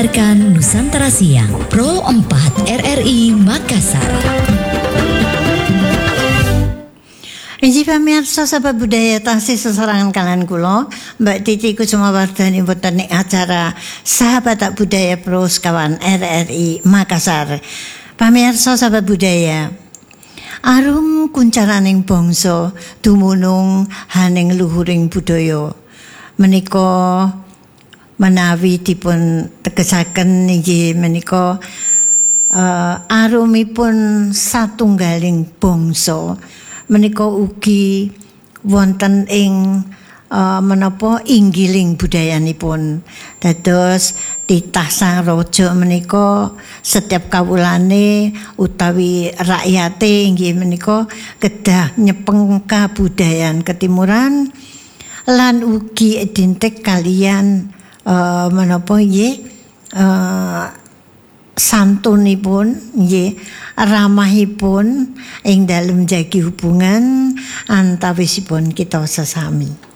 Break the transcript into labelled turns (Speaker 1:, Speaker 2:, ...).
Speaker 1: mendengarkan Nusantara Siang Pro 4 RRI Makassar.
Speaker 2: Inji pamirsa sahabat budaya taksih sesarangan kalian kula Mbak Titi Kusumawardhani boten ing acara Sahabat Budaya Pro sekawan RRI Makassar. Pamirsa sahabat budaya, arum kuncaraning bangsa dumunung haning luhuring budaya menika menawi dipun tegesaken inggih menika arumipun satunggaling bangsa menika ugi wonten ing menapa inggiling budayanipun. Dados titah sang raja menika setiap kawulane utawi rakyate inggih menika kedah nyepeng kabudayan ketimuran lan ugi identik kalian menapa nggih santunipun nggih ramahipun ing dalem jagi hubungan antawisipun kita sesami.